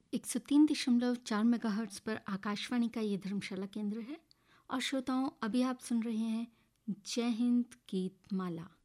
103.4 megahertz पर आकाशवाणी का ये धर्मशाला केंद्र है और श्रोताओं, अभी आप सुन रहे हैं जय हिंद गीत माला।